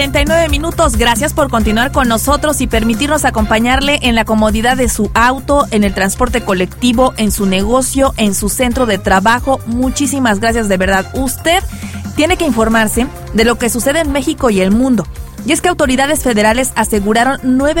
39 minutos, gracias por continuar con nosotros y permitirnos acompañarle en la comodidad de su auto, en el transporte colectivo, en su negocio, en su centro de trabajo. Muchísimas gracias, de verdad. Usted tiene que informarse de lo que sucede en México y el mundo. Y es que autoridades federales aseguraron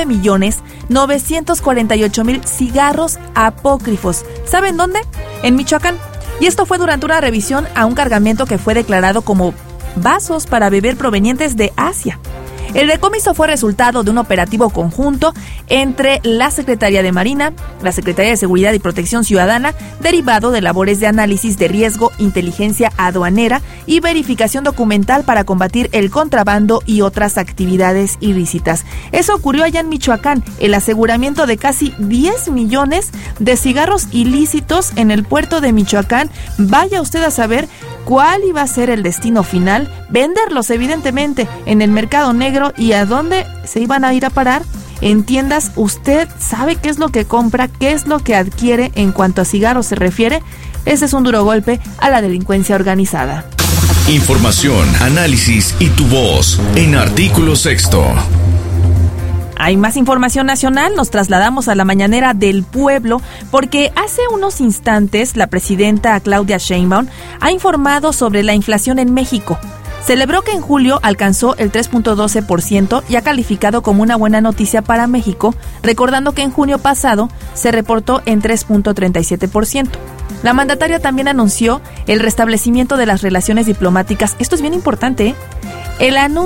9,948,000 cigarros apócrifos. ¿Saben dónde? En Michoacán. Y esto fue durante una revisión a un cargamento que fue declarado como vasos para beber provenientes de Asia. El decomiso fue resultado de un operativo conjunto entre la Secretaría de Marina, la Secretaría de Seguridad y Protección Ciudadana, derivado de labores de análisis de riesgo, inteligencia aduanera y verificación documental para combatir el contrabando y otras actividades ilícitas. Eso ocurrió allá en Michoacán, el aseguramiento de casi 10 millones de cigarros ilícitos en el puerto de Michoacán. Vaya usted a saber cuál iba a ser el destino final, venderlos evidentemente en el mercado negro. ¿Y a dónde se iban a ir a parar? En tiendas. ¿Usted sabe qué es lo que compra, qué es lo que adquiere en cuanto a cigarros se refiere? Ese es un duro golpe a la delincuencia organizada. Información, análisis y tu voz en Artículo Sexto. Hay más información nacional, nos trasladamos a la mañanera del pueblo porque hace unos instantes la presidenta Claudia Sheinbaum ha informado sobre la inflación en México. Celebró que en julio alcanzó el 3.12% y ha calificado como una buena noticia para México, recordando que en junio pasado se reportó en 3.37%. La mandataria también anunció el restablecimiento de las relaciones diplomáticas. Esto es bien importante, ¿eh? El anuncio